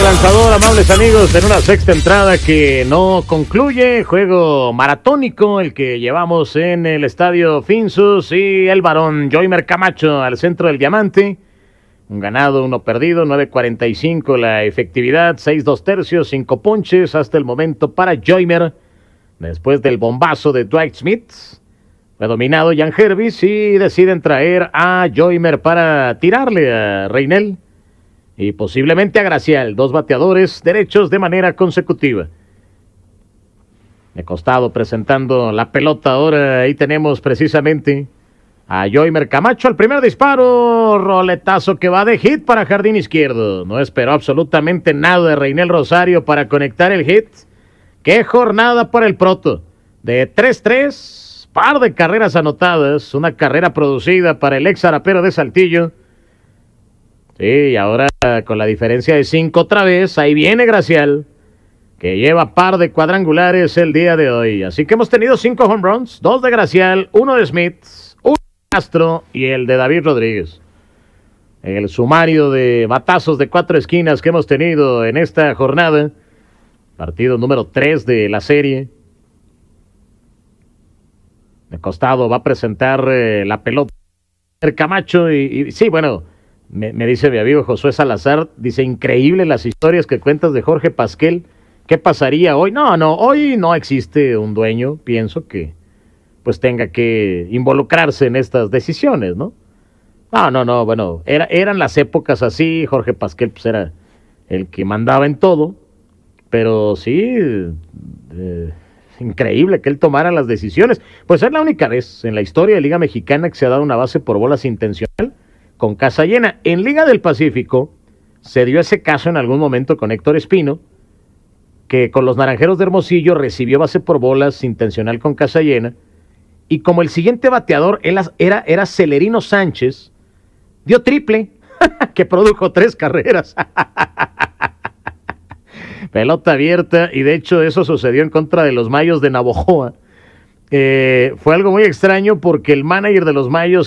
lanzador, amables amigos, en una sexta entrada que no concluye. Juego maratónico el que llevamos en el estadio Finsus y el varón Joymer Camacho al centro del diamante. Un ganado, uno perdido, 9.45 la efectividad, 6 2/3, 5 ponches hasta el momento para Joymer. Después del bombazo de Dwight Smith, fue dominado Jan Hervis y deciden traer a Joymer para tirarle a Reynel y posiblemente a Gracial, 2 bateadores derechos de manera consecutiva. De costado presentando la pelota ahora, ahí tenemos precisamente a Joymer Camacho. Al primer disparo, roletazo que va de hit para jardín izquierdo. No esperó absolutamente nada de Reynel Rosario para conectar el hit. ¡Qué jornada para el Proto! De 3-3, par de carreras anotadas, una carrera producida para el ex zarapero de Saltillo. Sí, y ahora con la diferencia de 5 otra vez, ahí viene Gracial, que lleva par de cuadrangulares el día de hoy. Así que hemos tenido 5 home runs, 2 de Gracial, 1 de Smith, 1 de Castro y el de David Rodríguez. El sumario de batazos de 4 esquinas que hemos tenido en esta jornada, partido número 3 de la serie. De costado va a presentar la pelota el Camacho y sí, bueno, me dice mi amigo Josué Salazar, dice, increíble las historias que cuentas de Jorge Pasquel. ¿Qué pasaría hoy? No, hoy no existe un dueño, pienso, que pues tenga que involucrarse en estas decisiones, ¿no? No, bueno, eran las épocas así, Jorge Pasquel pues era el que mandaba en todo, pero sí, increíble que él tomara las decisiones. Pues es la única vez en la historia de Liga Mexicana que se ha dado una base por bolas intencional con casa llena. En Liga del Pacífico se dio ese caso en algún momento con Héctor Espino, que con los Naranjeros de Hermosillo recibió base por bolas intencional con casa llena, y como el siguiente bateador era Celerino Sánchez, dio triple, que produjo 3 carreras. Pelota abierta, y de hecho eso sucedió en contra de los Mayos de Navojoa. Fue algo muy extraño porque el manager de los Mayos